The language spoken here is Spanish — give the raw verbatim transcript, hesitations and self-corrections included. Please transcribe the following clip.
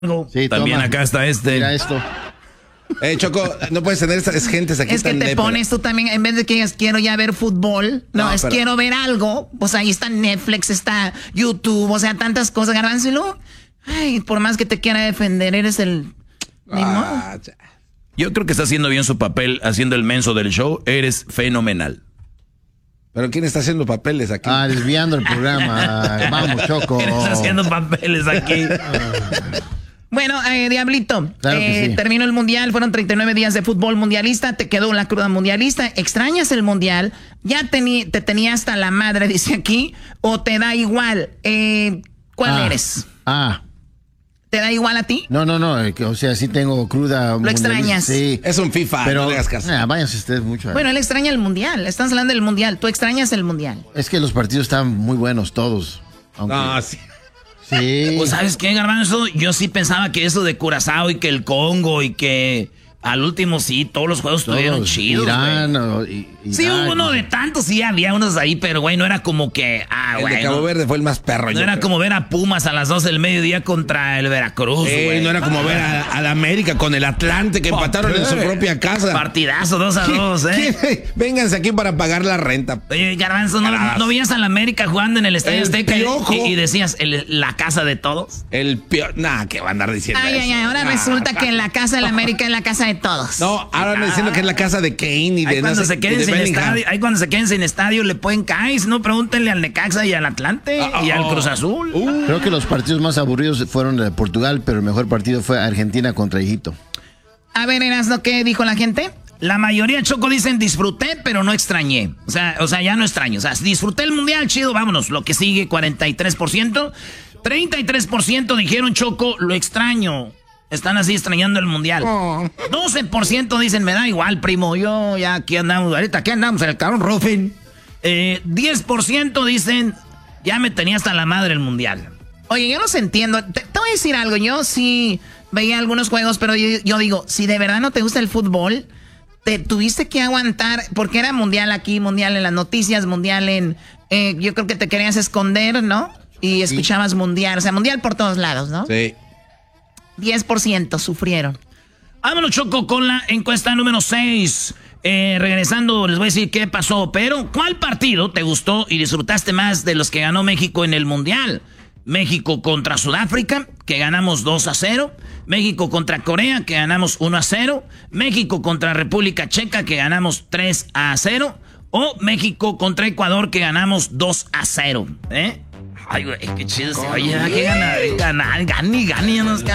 Sí, también toma. Acá está este. Mira esto. Eh, Choco, no puedes tener esas gentes aquí. Es que te pones tú también, en vez de que digas quiero ya ver fútbol, no, no es pero... quiero ver algo, pues ahí está Netflix, está YouTube, o sea, tantas cosas, Garbanzo. Ay, por más que te quiera defender, eres el... Ah, yo creo que está haciendo bien su papel, haciendo el menso del show, eres fenomenal. ¿Pero quién está haciendo papeles aquí? Ah, desviando el programa. Vamos, Choco. ¿Quién está haciendo papeles aquí? Bueno, eh, Diablito, claro eh, sí. terminó el Mundial, fueron treinta y nueve días de fútbol mundialista, te quedó la cruda mundialista, ¿extrañas el Mundial? ¿Ya tení, te tenía hasta la madre, dice aquí, o te da igual? Eh, ¿Cuál ah, eres? Ah. ¿Te da igual a ti? No, no, no, o sea, sí tengo cruda. ¿Lo extrañas? Sí. Es un FIFA, pero, no le hagas caso. Eh, váyanse ustedes mucho. Bueno, él extraña el Mundial, estás hablando del Mundial, ¿tú extrañas el Mundial? Es que los partidos están muy buenos todos. Aunque... No, sí. Sí. Pues, ¿sabes qué, Garbanzo? Yo sí pensaba que eso de Curazao y que el Congo y que al último sí, todos los juegos todos, estuvieron chidos, Irán, o, y, sí, Irán, hubo uno y... de tantos, sí, había unos ahí, pero, güey, no era como que... Ah, el güey, de Cabo no, Verde fue el más perro. No yo era creo. como ver a Pumas a las doce del mediodía contra el Veracruz, eh, güey. No era como ver a, a la América con el Atlante que empataron en su propia casa. Partidazo, dos a dos, ¿eh? Vénganse aquí para pagar la renta. Oye, Garbanzo, ¿no, ¿no veías a la América jugando en el Estadio Azteca y, y decías el, la casa de todos? El peor... Nah, ¿qué va a andar diciendo Ay, eso? ay, ay, ahora nah, resulta nah. que la casa de la América es la casa de todos. No, ahora andan diciendo que es la casa de Kane y de... Ahí cuando, no sé, se queden de sin Bellingham. estadio, ahí cuando se queden sin estadio le pueden caer, si no pregúntenle al Necaxa y al Atlante oh, y al oh, Cruz Azul. Uh. Creo que los partidos más aburridos fueron de Portugal, pero el mejor partido fue Argentina contra Egipto. A ver, Erasno, ¿qué dijo la gente? La mayoría, Choco, dicen disfruté, pero no extrañé. O sea, o sea, ya no extraño. O sea, disfruté el Mundial, chido, vámonos. Lo que sigue, cuarenta y tres por ciento. treinta y tres por ciento dijeron, Choco, lo extraño. Están así extrañando el Mundial. Oh. doce por ciento dicen, me da igual, primo. Yo ya aquí andamos, ahorita aquí andamos en el cabrón Ruffin. Eh, diez por ciento dicen, ya me tenía hasta la madre el Mundial. Oye, yo los entiendo. Te, te voy a decir algo. Yo sí veía algunos juegos, pero yo, yo digo, si de verdad no te gusta el fútbol, te tuviste que aguantar, porque era Mundial aquí, Mundial en las noticias, Mundial en... Eh, yo creo que te querías esconder, ¿no? Y escuchabas sí. Mundial, o sea, Mundial por todos lados, ¿no? Sí. diez por ciento sufrieron. Vámonos, Choco, con la encuesta número seis. Eh, regresando, les voy a decir qué pasó. Pero, ¿cuál partido te gustó y disfrutaste más de los que ganó México en el Mundial? México contra Sudáfrica, que ganamos dos a cero. México contra Corea, que ganamos uno a cero. México contra República Checa, que ganamos tres a cero. O México contra Ecuador, que ganamos dos a cero. ¿Eh? Ay, güey, qué chido. Oye, ¿qué gana? Gana, gani, gani.